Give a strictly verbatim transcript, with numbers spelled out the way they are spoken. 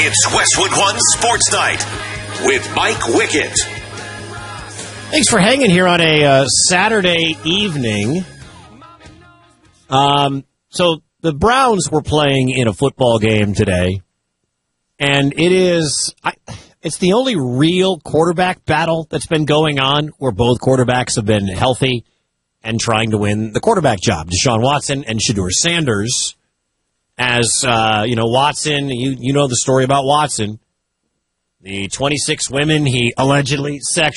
It's Westwood One Sports Night with Mike Wickett. Thanks for hanging here on a uh, Saturday evening. Um, so the Browns were playing in a football game today, and it is I, it's the only real quarterback battle that's been going on where both quarterbacks have been healthy and trying to win the quarterback job. Deshaun Watson and Shedeur Sanders. As, uh, you know, Watson, you, you know the story about Watson. The twenty-six women he allegedly sexually